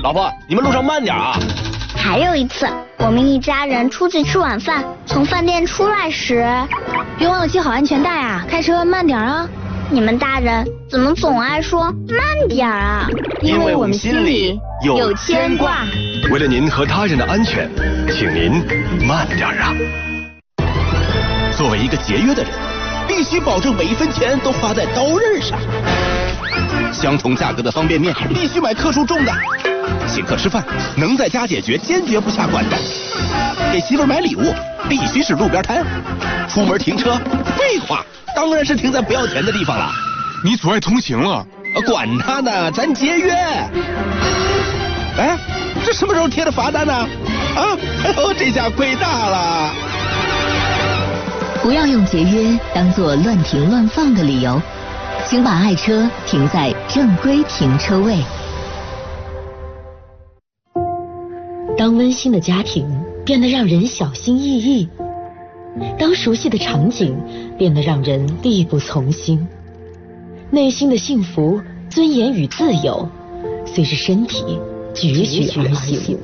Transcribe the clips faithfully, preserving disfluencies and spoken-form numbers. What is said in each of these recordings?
老婆，你们路上慢点啊。 还有一次，我们一家人出去吃晚饭，从饭店出来时， 别忘了系好安全带啊，开车慢点啊。 你们大人怎么总爱说慢点啊？ 因为我们心里有牵挂。 为了您和他人的安全，请您慢点啊。作为一个节约的人，必须保证每一分钱都花在刀刃上。相同价格的方便面必须买克数重的。请客吃饭能在家解决，坚决不下馆子。给媳妇买礼物必须是路边摊。出门停车，废话，当然是停在不要钱的地方了。 你阻碍通行了。 管他呢，咱节约。哎，这什么时候贴的罚单呢？啊，哦，这下亏大了。 不要用节约当作乱停乱放的理由，请把爱车停在正规停车位。 当温馨的家庭变得让人小心翼翼，当熟悉的场景变得让人力不从心，内心的幸福、尊严与自由随着身体踽踽而行。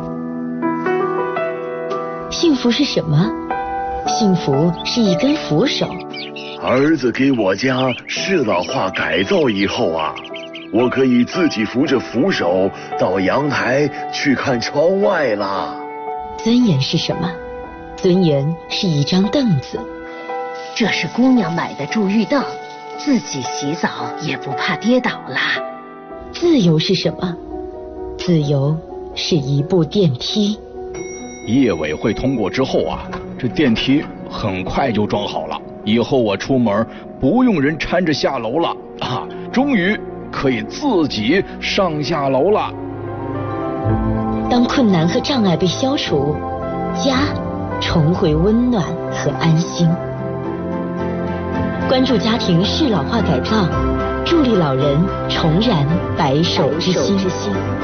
幸福是什么？幸福是一根扶手。 儿子给我家适老化改造以后啊，我可以自己扶着扶手到阳台去看窗外啦。 尊严是什么？尊严是一张凳子。 这是姑娘买的助浴凳，自己洗澡也不怕跌倒啦。 自由是什么？自由是一部电梯。 业委会通过之后啊，这电梯很快就装好了，以后我出门不用人搀着下楼了啊，终于可以自己上下楼了。 当困难和障碍被消除，家重回温暖和安心。关注家庭适老化改造，助力老人重燃白首之心。